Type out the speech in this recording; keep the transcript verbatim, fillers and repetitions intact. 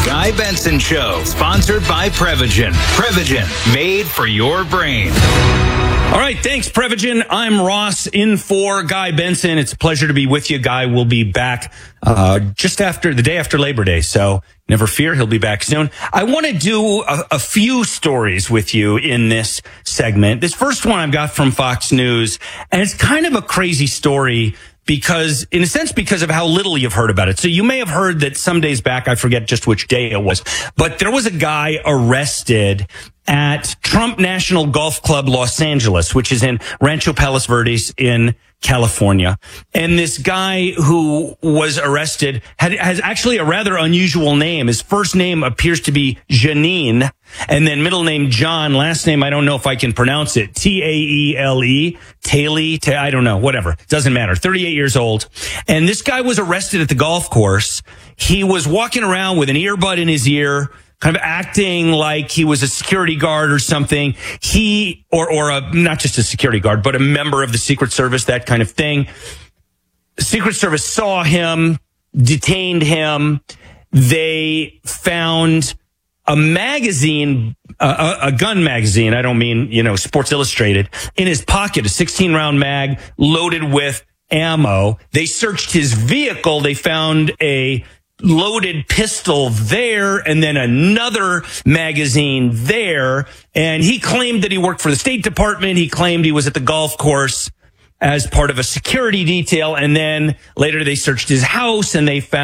Guy Benson Show, sponsored by Prevagen. Prevagen, made for your brain. All right, thanks, Prevagen. I'm Ross in for Guy Benson. It's a pleasure to be with you. Guy will be back uh, just after the day after Labor Day, so never fear, he'll be back soon. I want to do a, a few stories with you in this segment. This first one I've got from Fox News, and it's kind of a crazy story because, in a sense, because of how little you've heard about it. So you may have heard that some days back, I forget just which day it was, but there was a guy arrested at Trump National Golf Club Los Angeles, which is in Rancho Palos Verdes in California. And this guy who was arrested had, has actually a rather unusual name. His first name appears to be Janine, and then middle name John, last name I don't know if I can pronounce it, T A E L E, Taylor, Ta- I don't know, whatever. Doesn't matter. thirty-eight years old. And this guy was arrested at the golf course. He was walking around with an earbud in his ear, kind of acting like he was a security guard or something. He, or, or a, not just a security guard, but a member of the Secret Service, that kind of thing. Secret Service saw him, detained him. They found a magazine, a, a gun magazine. I don't mean, you know, Sports Illustrated, in his pocket, a sixteen round mag loaded with ammo. They searched his vehicle. They found a loaded pistol there, and then another magazine there. And he claimed that he worked for the State Department. He claimed he was at the golf course as part of a security detail. And then later they searched his house and they found